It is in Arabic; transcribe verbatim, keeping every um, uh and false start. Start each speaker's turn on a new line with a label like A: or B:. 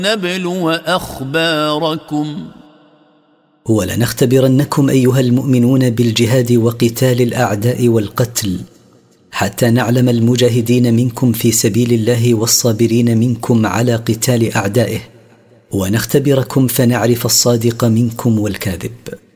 A: نبلو أخباركم
B: ولنختبرنكم أيها المؤمنون بالجهاد وقتال الأعداء والقتل، حتى نعلم المجاهدين منكم في سبيل الله والصابرين منكم على قتال أعدائه، ونختبركم فنعرف الصادق منكم والكاذب.